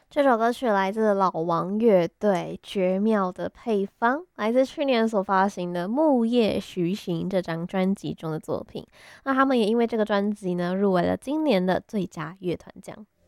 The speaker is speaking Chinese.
这首歌曲来自老王乐队，绝妙的配方，来自去年所发行的《木叶徐行》这张专辑中的作品。那他们也因为这个专辑呢，入围了今年的最佳乐团奖。